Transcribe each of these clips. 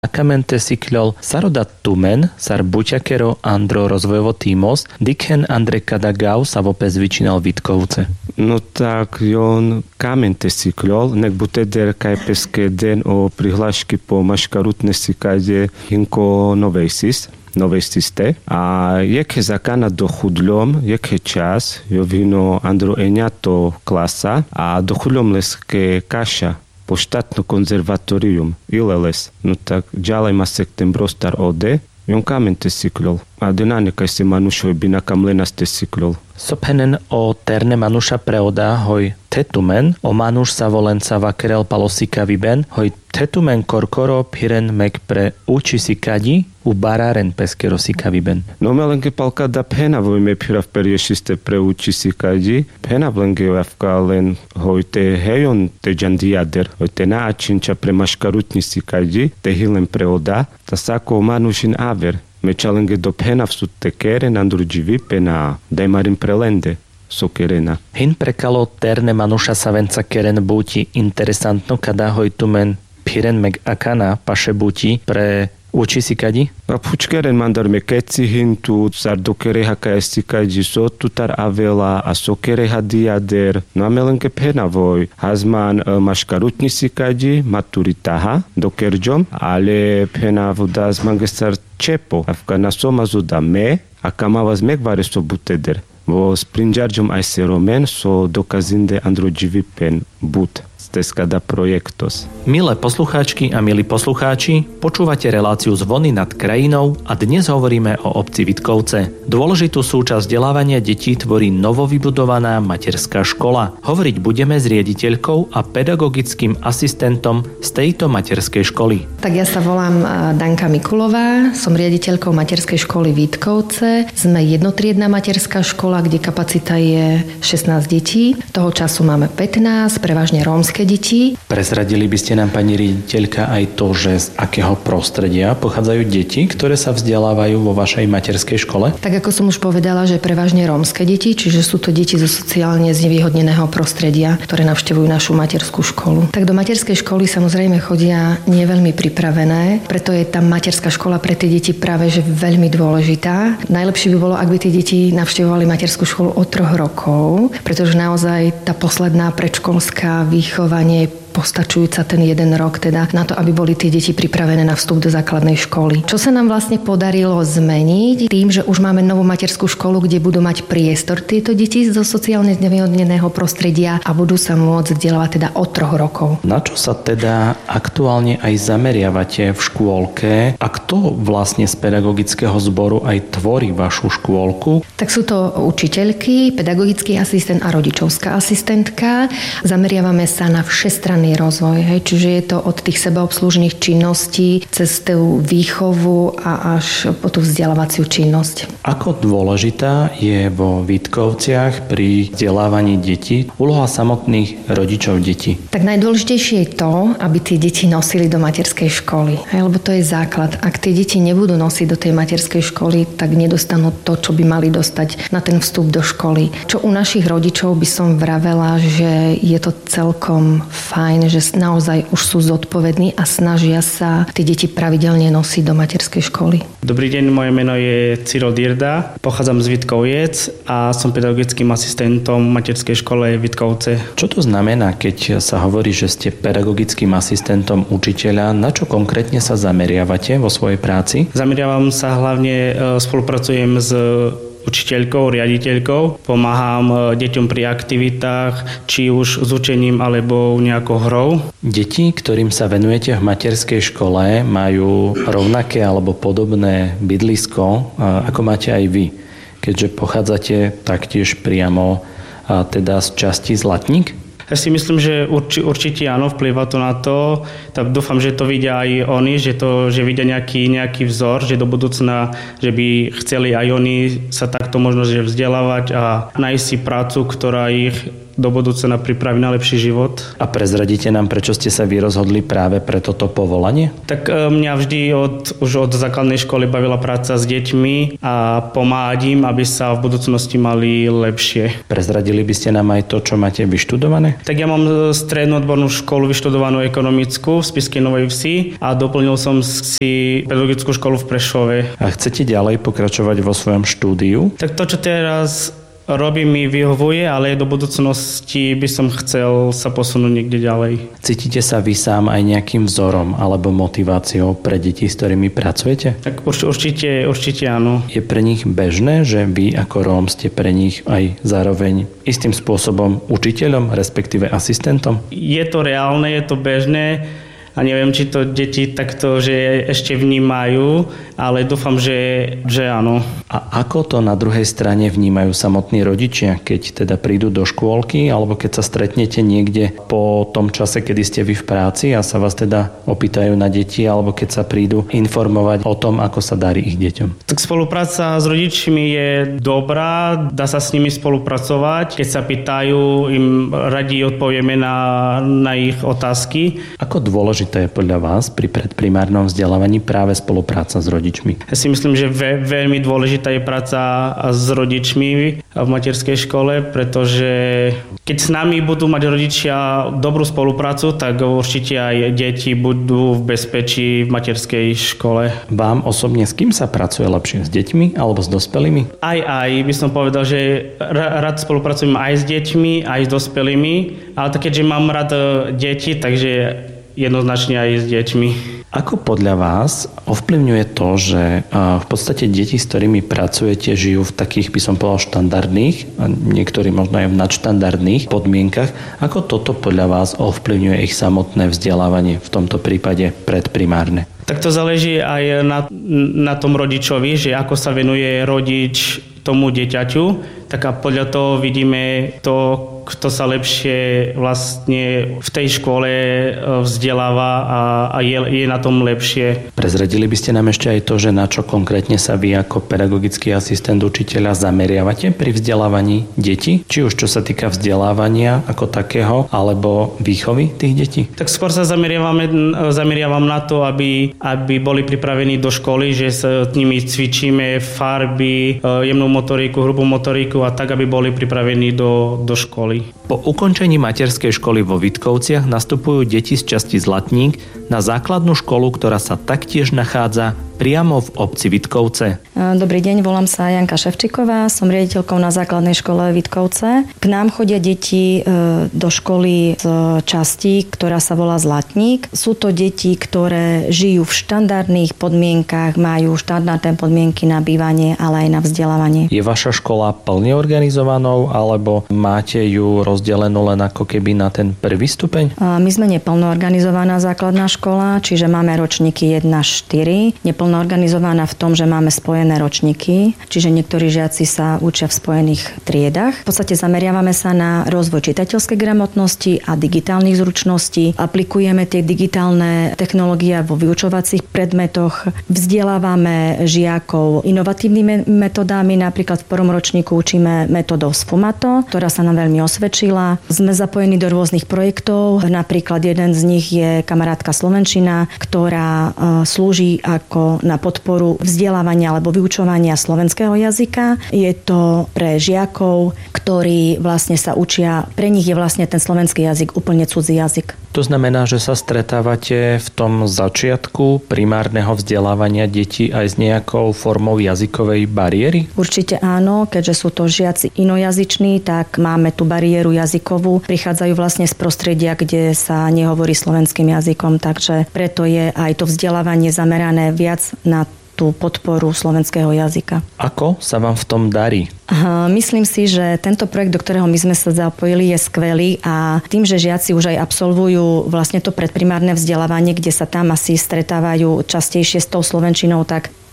Akamente sikľol saroda tumen, sar buťakero andro rozvojovo týmos, dikhen Andre Kadagau sa vopes vyčinal Vitkovce. No tak on kamente sikľol, nek buteder kaj peske den o prihlášky po maškarutne sikade hinko novejsiste. A jeke zakana do chudľom, jeke čas, jo vino andro eňato klasa a do chudľom leske kaša po štátno konzervatórium Ileles. No tak ďalej ma sektem brostar ode, jon kamente sikľol. A denane kaj se manušoj by nakam lenaste sikľol. Sophenen o terne manuša preoda hoj tetumen, o manuš sa volenca vakerel palosika viben, hoj tetumen korkoro piren mek pre uči sikadi, u bararen peskero sikaviben. No melenke palka da pena vojme pira v periešiste pre uči sikadi, pena vlenge javka len hoj te hejon te jandiader, hoj te náčinča pre maškarutni sikadi, te hilen preoda, ta sako manušin aver. Mečalenge do pena v te keren andruđivi pena dajmarin prelende so kerena. Hin prekalo terne manuša savenca keren búti interesantno kada hojtumen piren meg akana paše búti pre uči sikadi? A pučkeren mandar me keci hintu, zar do kereha ka sikadi so tutar avela a so kereha diader. No a melenke pena voj. Hazman maškarutni sikadi maturitaha do kerjom, ale pena voda zmangesar čepo. Avka na soma zuda me, a kamava zmekvare so buteder. Vo sprinjarjom aj se romen so dokazinde androđivi pen but. Steskada projektos. Milé poslucháčky a milí poslucháči, počúvate reláciu Zvony nad krajinou a dnes hovoríme o obci Vitkovce. Dôležitú súčasť vzdelávania detí tvorí novovybudovaná materská škola. Hovoriť budeme s riaditeľkou a pedagogickým asistentom z tejto materskej školy. Tak ja sa volám Danka Mikulová, som riaditeľkou materskej školy Vitkovce. Sme jednotriedna materská škola, kde kapacita je 16 detí. Toho času máme 15, prevažne rómske deti. Prezradili by ste nám, pani riaditeľka, aj to, že z akého prostredia pochádzajú deti, ktoré sa vzdelávajú vo vašej materskej škole? Tak ako som už povedala, že prevažne rómske deti, čiže sú to deti zo sociálne znevýhodneného prostredia, ktoré navštevujú našu materskú školu. Tak do materskej školy samozrejme chodia nie veľmi pripravené, preto je tá materská škola pre tie deti práve že veľmi dôležitá. Najlepšie by bolo, ak by tie deti navštevovali materskú školu od 3 rokov, pretože naozaj tá posledná predškolská výchova nie je postačujúca ten 1 rok teda na to, aby boli tie deti pripravené na vstup do základnej školy. Čo sa nám vlastne podarilo zmeniť tým, že už máme novú materskú školu, kde budú mať priestor tieto deti zo sociálne znevýhodneného prostredia a budú sa môcť vzdelávať teda od 3 rokov. Na čo sa teda aktuálne aj zameriavate v škôlke a kto vlastne z pedagogického zboru aj tvorí vašu škôlku? Tak sú to učiteľky, pedagogický asistent a rodičovská asistentka. Zameriavame sa na všestranný rozvoj, čiže je to od tých sebaobslužných činností cez tú výchovu a až po tú vzdelávaciu činnosť. Ako dôležitá je vo Vitkovciach pri vzdelávaní detí úloha samotných rodičov detí? Tak najdôležitejšie je to, aby tie deti nosili do materskej školy, lebo to je základ. Ak tie deti nebudú nosiť do tej materskej školy, tak nedostanú to, čo by mali dostať na ten vstup do školy. Čo u našich rodičov by som vravela, že je to celkom fajn, že naozaj už sú zodpovední a snažia sa tie deti pravidelne nosiť do materskej školy. Dobrý deň, moje meno je Cyril Dirda, pochádzam z Vitkoviec a som pedagogickým asistentom v materskej škole Vitkovce. Čo to znamená, keď sa hovorí, že ste pedagogickým asistentom učiteľa? Na čo konkrétne sa zameriavate vo svojej práci? Zameriavam sa hlavne, spolupracujem s učiteľkou, riaditeľkou. Pomáham deťom pri aktivitách, či už s učením alebo nejakou hrou. Deti, ktorým sa venujete v materskej škole, majú rovnaké alebo podobné bydlisko, ako máte aj vy, keďže pochádzate taktiež priamo teda z časti Zlatník? Ja si myslím, že určite áno, vplyva to na to. Tak dúfam, že to vidia aj oni, že vidia nejaký vzor, že do budúcna, že by chceli aj oni sa takto možno vzdelávať a nájsť si prácu, ktorá ich do budúcna pripraviť na lepší život. A prezradíte nám, prečo ste sa vy rozhodli práve pre toto povolanie? Tak mňa vždy už od základnej školy bavila práca s deťmi a pomáhať im, aby sa v budúcnosti mali lepšie. Prezradili by ste nám aj to, čo máte vyštudované? Tak ja mám strednú odbornú školu vyštudovanú ekonomickú v Spišskej Novej Vsi a doplnil som si pedagogickú školu v Prešove. A chcete ďalej pokračovať vo svojom štúdiu? Tak to, čo teraz robím, mi vyhovuje, ale do budúcnosti by som chcel sa posunúť niekde ďalej. Cítite sa vy sám aj nejakým vzorom alebo motiváciou pre deti, s ktorými pracujete? Tak určite áno. Je pre nich bežné, že vy ako Róm ste pre nich aj zároveň istým spôsobom učiteľom, respektíve asistentom? Je to reálne, je to bežné. A neviem, či to deti takto, že ešte vnímajú, ale dúfam, že áno. A ako to na druhej strane vnímajú samotní rodičia, keď teda prídu do škôlky, alebo keď sa stretnete niekde po tom čase, kedy ste vy v práci a sa vás teda opýtajú na deti, alebo keď sa prídu informovať o tom, ako sa darí ich deťom? Tak spolupráca s rodičmi je dobrá, dá sa s nimi spolupracovať. Keď sa pýtajú, im radi odpovieme na ich otázky. Ako dôležité je podľa vás pri predprimárnom vzdelávaní práve spolupráca s rodičmi? Ja si myslím, že veľmi dôležitá je práca s rodičmi v materskej škole, pretože keď s nami budú mať rodičia dobrú spoluprácu, tak určite aj deti budú v bezpečí v materskej škole. Vám osobne s kým sa pracuje lepšie? S deťmi alebo s dospelými? Aj by som povedal, že rád spolupracujem aj s deťmi, aj s dospelými, ale tak keďže mám rád deti, takže jednoznačne aj s deťmi. Ako podľa vás ovplyvňuje to, že v podstate deti, s ktorými pracujete, žijú v takých, by som povedal, štandardných, a niektorí možno aj v nadštandardných podmienkach? Ako toto podľa vás ovplyvňuje ich samotné vzdelávanie, v tomto prípade predprimárne? Tak to záleží aj na tom rodičovi, že ako sa venuje rodič tomu dieťaťu, tak a podľa toho vidíme to, kto sa lepšie vlastne v tej škole vzdeláva a je na tom lepšie. Prezradili by ste nám ešte aj to, že na čo konkrétne sa vy ako pedagogický asistent učiteľa zameriavate pri vzdelávaní detí? Či už čo sa týka vzdelávania ako takého, alebo výchovy tých detí? Tak skôr sa zameriavam na to, aby boli pripravení do školy, že s nimi cvičíme farby, jemnú motoriku, hrubú motoriku a tak, aby boli pripravení do školy. Po ukončení materskej školy vo Vitkovciach nastupujú deti z časti Zlatník na základnú školu, ktorá sa taktiež nachádza priamo v obci Vitkovce. Dobrý deň, volám sa Janka Ševčiková, som riaditeľkou na základnej škole Vitkovce. K nám chodia deti do školy z časti, ktorá sa volá Zlatník. Sú to deti, ktoré žijú v štandardných podmienkach, majú štandardné podmienky na bývanie, ale aj na vzdelávanie. Je vaša škola plne organizovanou, alebo máte ju rozdelenú len ako keby na ten prvý stupeň? My sme neplno organizovaná základná škola, čiže máme ročníky 1-4. Neplno organizovaná v tom, že máme spojené ročníky, čiže niektorí žiaci sa učia v spojených triedách. V podstate zameriavame sa na rozvoj čitateľskej gramotnosti a digitálnych zručností. Aplikujeme tie digitálne technológie vo vyučovacích predmetoch. Vzdelávame žiakov inovatívnymi metodami. Napríklad v prvom ročníku učíme metodou Sfumato, ktorá sa nám veľmi osvedčila. Sme zapojení do rôznych projektov. Napríklad jeden z nich je kamarátka slovenčina, ktorá slúži ako na podporu vzdelávania alebo vyučovania slovenského jazyka. Je to pre žiakov, ktorí vlastne sa učia, pre nich je vlastne ten slovenský jazyk úplne cudzí jazyk. To znamená, že sa stretávate v tom začiatku primárneho vzdelávania detí aj s nejakou formou jazykovej bariéry? Určite áno, keďže sú to žiaci inojazyční, tak máme tú bariéru jazykovú. Prichádzajú vlastne z prostredia, kde sa nehovorí slovenským jazykom, takže preto je aj to vzdelávanie zamerané viac na tú podporu slovenského jazyka. Ako sa vám v tom darí? Myslím si, že tento projekt, do ktorého my sme sa zapojili, je skvelý a tým, že žiaci už aj absolvujú vlastne to predprimárne vzdelávanie, kde sa tam asi stretávajú častejšie s tou slovenčinou, tak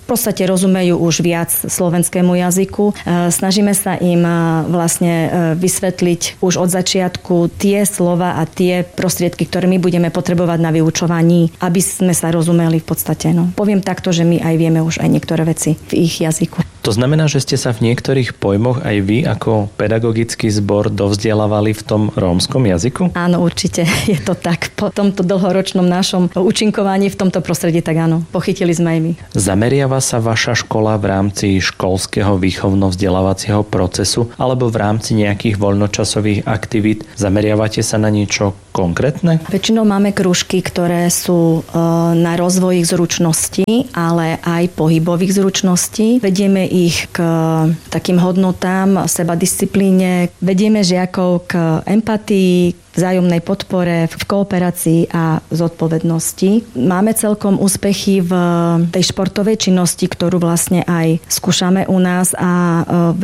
podstate rozumejú už viac slovenskému jazyku. Snažíme sa im vlastne vysvetliť už od začiatku tie slova a tie prostriedky, ktoré my budeme potrebovať na vyučovaní, aby sme sa rozumeli v podstate. No. Poviem takto, že my aj vieme už aj niektoré veci v ich jazyku. To znamená, že ste sa v niektorých pojmoch aj vy ako pedagogický zbor dovzdelávali v tom rómskom jazyku? Áno, určite je to tak. Po tomto dlhoročnom našom účinkovaní v tomto prostredí, tak áno, pochytili sme aj my. Zameriava sa vaša škola v rámci školského výchovno-vzdelávacieho procesu alebo v rámci nejakých voľnočasových aktivít? Zameriavate sa na niečo konkrétne? Väčšinou máme krúžky, ktoré sú na rozvoj ich zručností, ale aj pohybových zručností. Vedieme ich k takým hodnotám, sebadisciplíne. Vedieme žiakov k empatii, vzájomnej podpore, v kooperácii a zodpovednosti. Máme celkom úspechy v tej športovej činnosti, ktorú vlastne aj skúšame u nás a v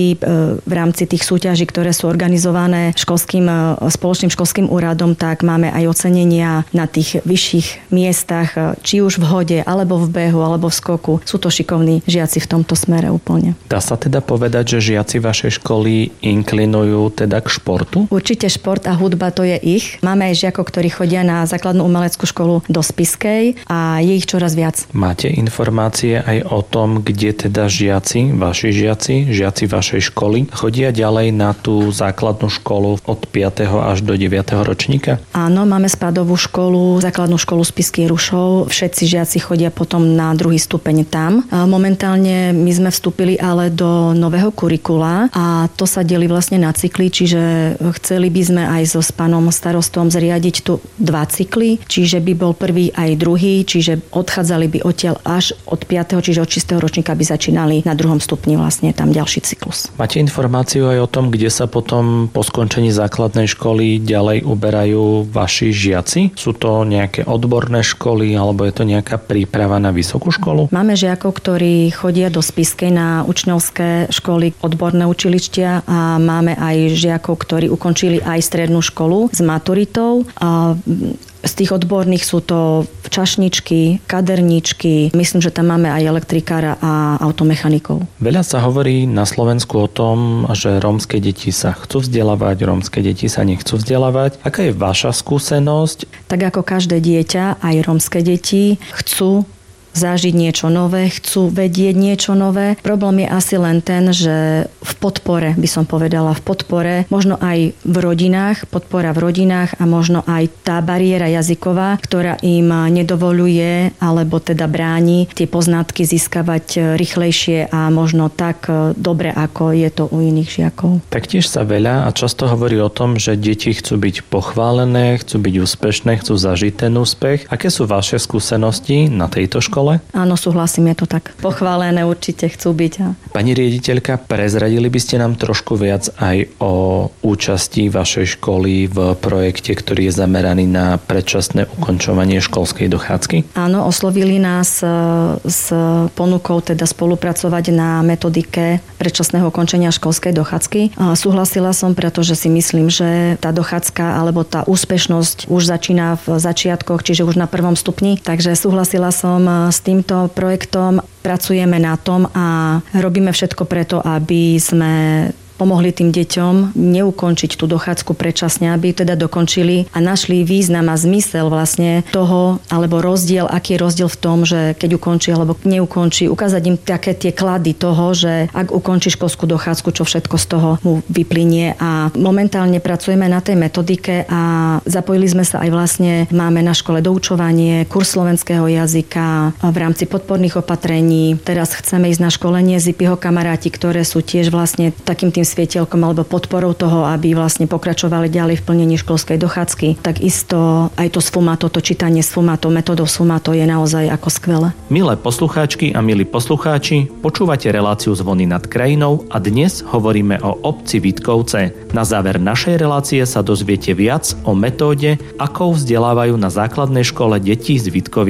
rámci tých súťaží, ktoré sú organizované spoločným školským úradom, tak máme aj ocenenia na tých vyšších miestach, či už v hode, alebo v behu, alebo v skoku. Sú to šikovní žiaci v tomto smere úplne. Dá sa teda povedať, že žiaci vašej školy inklinujú teda k športu? Určite šport a hudba to je ich. Máme aj žiakov, ktorí chodia na základnú umeleckú školu do Spišskej a je ich čoraz viac. Máte informácie aj o tom, kde teda vaši žiaci vašej školy chodia ďalej na tú základnú školu od 5. až do 9. ročníka? Áno, máme spádovú školu, základnú školu Spišský Rušov. Všetci žiaci chodia potom na druhý stupeň tam. Momentálne my sme vstúpili ale do nového kurikula a to sa delí vlastne na cykly, čiže chceli by sme aj so s pánom starostom zriadiť tu 2 cykly, čiže by bol prvý aj druhý, čiže odchádzali by odtiaľ až od 5. čiže od 6. ročníka by začínali na 2. stupni vlastne tam ďalší cyklus. Máte informáciu aj o tom, kde sa potom po skončení základnej školy ďalej uberajú vaši žiaci? Sú to nejaké odborné školy alebo je to nejaká príprava na vysokú školu? Máme žiakov, ktorí chodia do Spišskej na učňovské školy, odborné učilištia a máme aj žiakov, ktorí ukončili aj strednú školu s maturitou. Z tých odborných sú to čašničky, kaderníčky. Myslím, že tam máme aj elektrikára a automechanikov. Veľa sa hovorí na Slovensku o tom, že rómske deti sa chcú vzdelávať, rómske deti sa nechcú vzdelávať. Aká je vaša skúsenosť? Tak ako každé dieťa, aj rómske deti chcú zažiť niečo nové, chcú vedieť niečo nové. Problém je asi len ten, že v podpore, by som povedala, možno aj v rodinách, podpora v rodinách a možno aj tá bariéra jazyková, ktorá im nedovoľuje alebo teda bráni tie poznatky získavať rýchlejšie a možno tak dobre, ako je to u iných žiakov. Taktiež sa veľa a často hovorí o tom, že deti chcú byť pochválené, chcú byť úspešné, chcú zažiť ten úspech. Aké sú vaše skúsenosti na tejto škole? Áno, súhlasím, je to tak. Pochválené určite chcú byť. Pani riaditeľka, prezradili by ste nám trošku viac aj o účasti vašej školy v projekte, ktorý je zameraný na predčasné ukončovanie školskej dochádzky? Áno, oslovili nás s ponukou teda spolupracovať na metodike predčasného ukončenia školskej dochádzky. Súhlasila som, pretože si myslím, že tá dochádzka alebo tá úspešnosť už začína v začiatkoch, čiže už na 1. stupni. Takže súhlasila som s týmto projektom, pracujeme na tom a robíme všetko preto, aby sme pomohli tým deťom neukončiť tú dochádzku predčasne, aby ju teda dokončili a našli význam a zmysel vlastne toho, alebo rozdiel, aký je rozdiel v tom, že keď ukončí alebo neukončí, ukázať im také tie klady toho, že ak ukončí školskú dochádzku, čo všetko z toho mu vyplynie a momentálne pracujeme na tej metodike a zapojili sme sa aj vlastne, máme na škole doučovanie, kurz slovenského jazyka v rámci podporných opatrení. Teraz chceme ísť na školenie ZIPIho kamaráti, ktoré sú tiež vlastne takým tým svietelkom alebo podporou toho, aby vlastne pokračovali ďalej v plnení školskej dochádzky. Takisto aj to SFUMATO, to čítanie SFUMATO, metodou SFUMATO je naozaj ako skvelé. Milé poslucháčky a milí poslucháči, počúvate reláciu Zvony nad krajinou a dnes hovoríme o obci Vitkovce. Na záver našej relácie sa dozviete viac o metóde, akou vzdelávajú na základnej škole deti z Vitkoviec.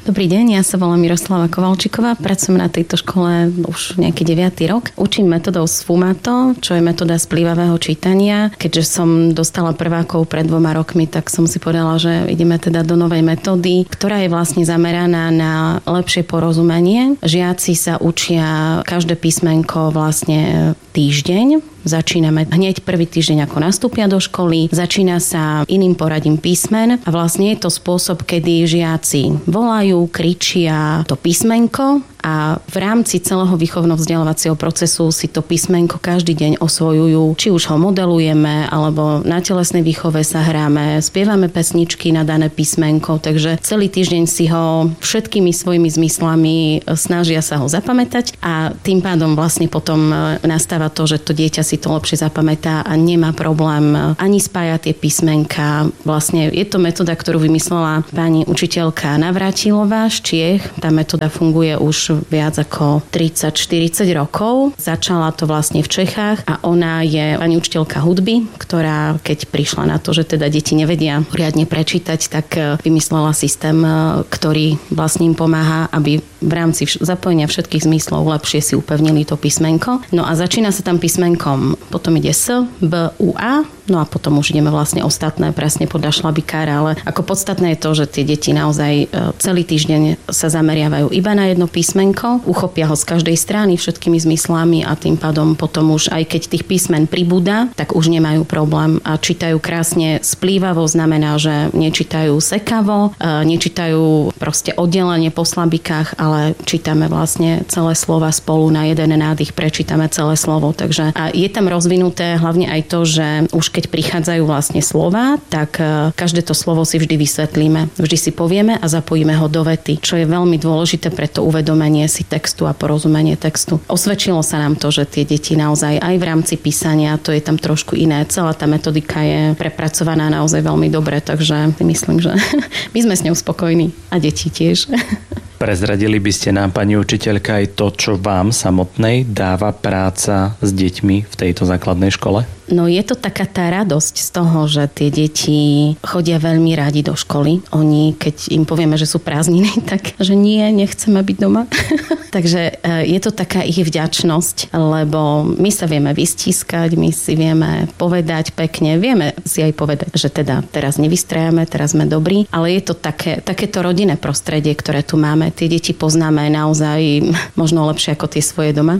Dobrý deň, ja sa volám Miroslava Kovalčíková, pracujem na tejto škole už nejaký 9. rok. Učím metodou Sfumato, čo je metóda splývavého čítania. Keďže som dostala prvákov pred 2 rokmi, tak som si povedala, že ideme teda do novej metódy, ktorá je vlastne zameraná na lepšie porozumenie. Žiaci sa učia každé písmenko vlastne týždeň. Začíname hneď prvý týždeň, ako nastúpia do školy. Začína sa iným poradím písmen a vlastne je to spôsob, kedy žiaci volajú, kričia to písmenko a v rámci celého výchovno-vzdelávacieho procesu si to písmenko každý deň osvojujú. Či už ho modelujeme, alebo na telesnej výchove sa hráme, spievame pesničky na dané písmenko, takže celý týždeň si ho všetkými svojimi zmyslami snažia sa ho zapamätať a tým pádom vlastne potom nastáva to, že to dieťa si to lepšie zapamätá a nemá problém ani spájať tie písmenka. Vlastne je to metóda, ktorú vymyslela pani učiteľka Navrátilová z Čiech. Tá metóda funguje už viac ako 30-40 rokov. Začala to vlastne v Čechách a ona je pani učiteľka hudby, ktorá keď prišla na to, že teda deti nevedia riadne prečítať, tak vymyslela systém, ktorý vlastne im pomáha, aby v rámci zapojenia všetkých zmyslov lepšie si upevnili to písmenko. No a začína sa tam písmenkom, potom ide S, B, U, A, no a potom už ideme vlastne ostatné presne podľa šlabikára, ale ako podstatné je to, že tie deti naozaj celý týždeň sa zameriavajú iba na jedno písmenko, uchopia ho z každej strany všetkými zmyslami a tým pádom potom už aj keď tých písmen pribúda, tak už nemajú problém a čítajú krásne splývavo, znamená, že nečítajú sekavo, nečítajú proste oddelenie po slabikách, ale čítame vlastne celé slova spolu na jeden nádych, prečítame celé slovo, takže a je tam rozvinuté hlavne aj to, že už keď prichádzajú vlastne slova, tak každé to slovo si vždy vysvetlíme. Vždy si povieme a zapojíme ho do vety, čo je veľmi dôležité pre to uvedomenie si textu a porozumenie textu. Osvedčilo sa nám to, že tie deti naozaj aj v rámci písania, to je tam trošku iné. Celá tá metodika je prepracovaná naozaj veľmi dobre, takže myslím, že my sme s ňou spokojní a deti tiež. Prezradili by ste nám, pani učiteľka, aj to, čo vám samotnej dáva práca s deťmi v tejto základnej škole? No je to taká tá radosť z toho, že tie deti chodia veľmi radi do školy. Oni, keď im povieme, že sú prázdniny, tak že nie, nechceme byť doma. Takže je to taká ich vďačnosť, lebo my sa vieme vystískať, my si vieme povedať pekne, vieme si aj povedať, že teda teraz nevystrajame, teraz sme dobrí, ale je to takéto rodinné prostredie, ktoré tu máme. Tie deti poznáme naozaj možno lepšie ako tie svoje doma.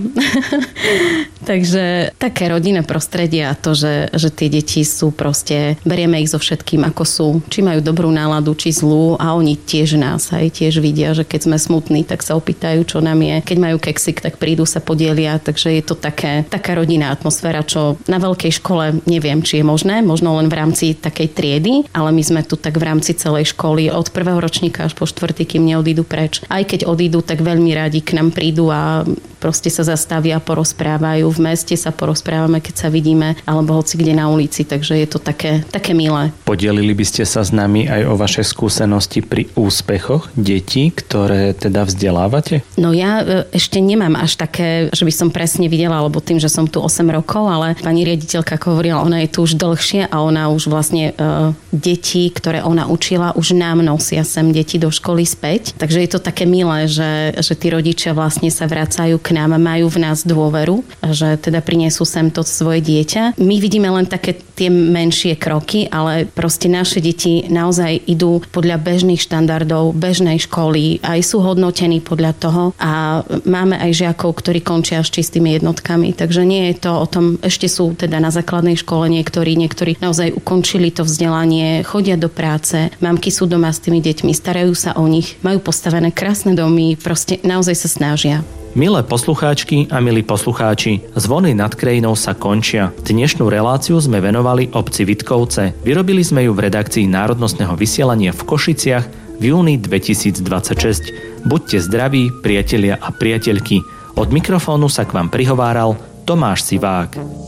Takže také rodinné prostredie a to, že tie deti sú proste, berieme ich so všetkým, ako sú. Či majú dobrú náladu, či zlú a oni tiež nás aj tiež vidia, že keď sme smutní, tak sa opýtajú, čo nám je. Keď majú keksik, tak prídu sa podielia, takže je to taká rodinná atmosféra, čo na veľkej škole neviem, či je možné, možno len v rámci takej triedy, ale my sme tu tak v rámci celej školy od prvého ročníka až po 4, kým neodídu preč. Aj keď odídu, tak veľmi radi k nám prídu a proste sa zastavia, porozprávajú. V meste sa porozprávame, keď sa vidíme, alebo hoci kde na ulici, takže je to také milé. Podelili by ste sa s nami aj o vaše skúsenosti pri úspechoch detí, ktoré teda vzdelávate? No ja ešte nemám až také, že by som presne videla, lebo tým, že som tu 8 rokov, ale pani riaditeľka hovorila, ona je tu už dlhšie a ona už vlastne deti, ktoré ona učila, už nám nosia sem deti do školy späť. Takže je to také milé, že tí rodičia vlastne sa vracajú k nám, majú v nás dôveru, že teda prinesú sem to svoje dieťa. My vidíme len také tie menšie kroky, ale proste naše deti naozaj idú podľa bežných štandardov, bežnej školy, aj sú hodnotení podľa toho a máme aj žiakov, ktorí končia s čistými jednotkami, takže nie je to o tom, ešte sú teda na základnej škole niektorí naozaj ukončili to vzdelanie, chodia do práce, mamky sú doma s tými deťmi, starajú sa o nich, majú postavené krásne domy, proste naozaj sa snažia. Milé poslucháčky a milí poslucháči, Zvony nad krajinou sa končia. Dnešnú reláciu sme venovali obci Vitkovce. Vyrobili sme ju v redakcii Národnostného vysielania v Košiciach v júni 2026. Buďte zdraví, priatelia a priateľky. Od mikrofónu sa k vám prihováral Tomáš Sivák.